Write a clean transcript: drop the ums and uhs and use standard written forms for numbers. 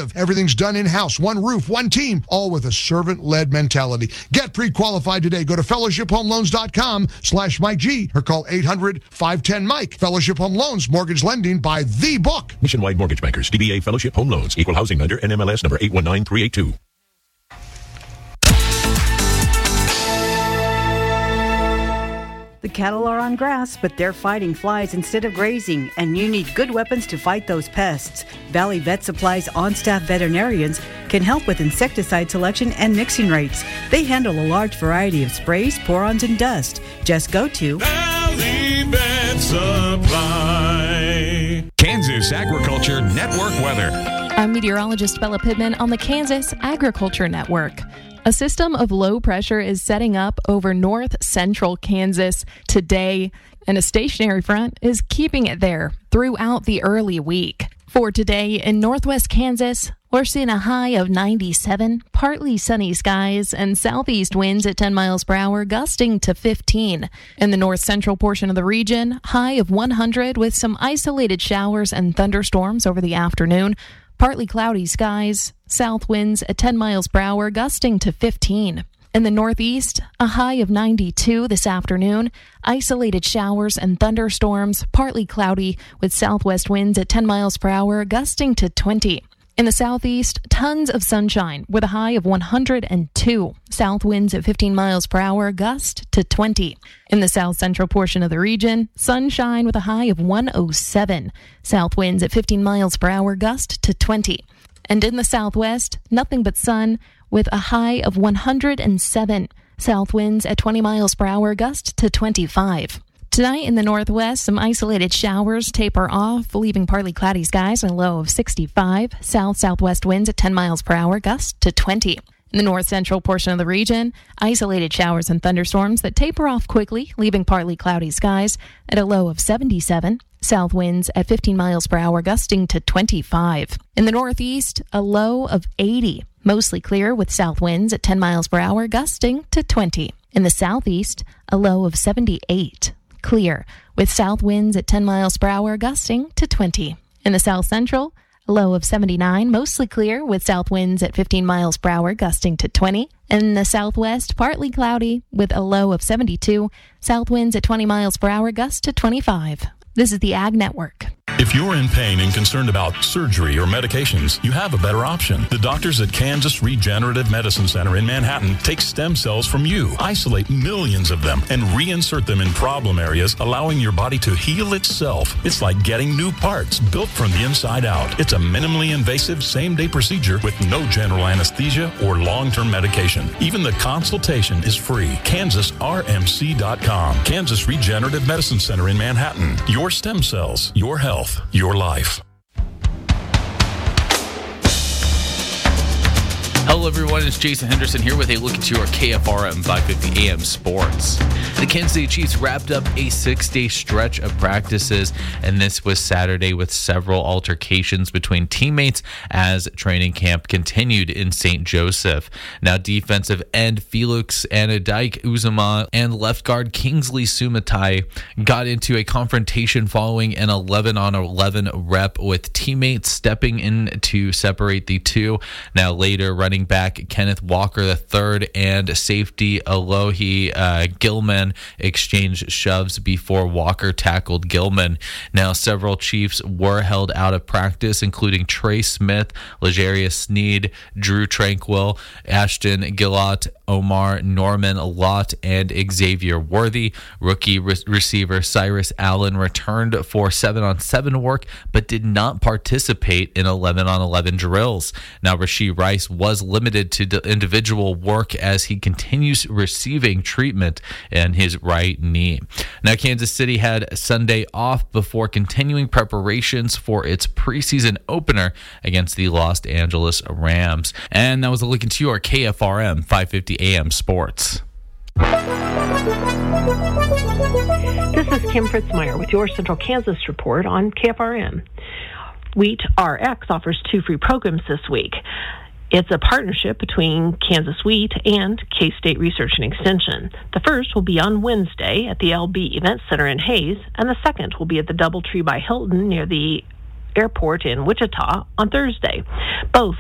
innovative. Everything's done in-house. One roof, one team, all with a servant-led mentality. Get pre-qualified today. Go to fellowshiphomeloans.com/Mike G or call 800-510-MIKE. Fellowship Home Loans, mortgage lending by the book. Nationwide Mortgage Bankers, DBA Fellowship Home Loans, Equal Housing Lender, NMLS number 819382. The cattle are on grass, but they're fighting flies instead of grazing, and you need good weapons to fight those pests. Valley Vet Supply's on-staff veterinarians can help with insecticide selection and mixing rates. They handle a large variety of sprays, pour-ons, and dust. Just go to Valley Vet Supply. Kansas Agriculture Network weather. I'm meteorologist Bella Pittman on the Kansas Agriculture Network. A system of low pressure is setting up over north central Kansas today, and a stationary front is keeping it there throughout the early week. For today in northwest Kansas, we're seeing a high of 97, partly sunny skies, and southeast winds at 10 miles per hour, gusting to 15. In the north central portion of the region, high of 100 with some isolated showers and thunderstorms over the afternoon. Partly cloudy skies, south winds at 10 miles per hour, gusting to 15. In the northeast, a high of 92 this afternoon. Isolated showers and thunderstorms, partly cloudy with southwest winds at 10 miles per hour, gusting to 20. In the southeast, tons of sunshine with a high of 102. South winds at 15 miles per hour, gust to 20. In the south central portion of the region, sunshine with a high of 107. South winds at 15 miles per hour, gust to 20. And in the southwest, nothing but sun with a high of 107. South winds at 20 miles per hour, gust to 25. Tonight in the northwest, some isolated showers taper off, leaving partly cloudy skies and a low of 65. South-southwest winds at 10 miles per hour, gust to 20. In the north-central portion of the region, isolated showers and thunderstorms that taper off quickly, leaving partly cloudy skies at a low of 77. South winds at 15 miles per hour, gusting to 25. In the northeast, a low of 80. Mostly clear with south winds at 10 miles per hour, gusting to 20. In the southeast, a low of 78. Clear with south winds at 10 miles per hour, gusting to 20. In the south central, a low of 79, mostly clear with south winds at 15 miles per hour, gusting to 20. In the southwest, partly cloudy with a low of 72, south winds at 20 miles per hour, gust to 25. This is the Ag Network. If you're in pain and concerned about surgery or medications, you have a better option. The doctors at Kansas Regenerative Medicine Center in Manhattan take stem cells from you, isolate millions of them, and reinsert them in problem areas, allowing your body to heal itself. It's like getting new parts built from the inside out. It's a minimally invasive same-day procedure with no general anesthesia or long-term medication. Even the consultation is free. KansasRMC.com. Kansas Regenerative Medicine Center in Manhattan. Your stem cells, your health, your life. Hello everyone, it's Jason Henderson here with a look into your KFRM 550 AM Sports. The Kansas City Chiefs wrapped up a 6-day stretch of practices, and this was Saturday with several altercations between teammates as training camp continued in St. Joseph. Now defensive end Felix Anadike Uzama and left guard Kingsley Sumatai got into a confrontation following an 11-on-11 rep with teammates stepping in to separate the two. Now later, running back Kenneth Walker III and safety Alohi Gilman exchanged shoves before Walker tackled Gilman. Now several Chiefs were held out of practice, including Trey Smith, Legarius Sneed, Drew Tranquil, Ashton Gillott, Omar Norman Lott, and Xavier Worthy. Rookie receiver Cyrus Allen returned for 7-on-7 work, but did not participate in 11-on-11 drills. Now Rashee Rice was limited to the individual work as he continues receiving treatment in his right knee. Now Kansas City had Sunday off before continuing preparations for its preseason opener against the Los Angeles Rams. And that was a look into your KFRM 550 AM Sports. This is Kim Fritzmeyer with your Central Kansas report on KFRM. Wheat RX offers 2 free programs this week. It's a partnership between Kansas Wheat and K-State Research and Extension. The first will be on Wednesday at the LB Event Center in Hayes, and the second will be at the Doubletree by Hilton near the airport in Wichita on Thursday. Both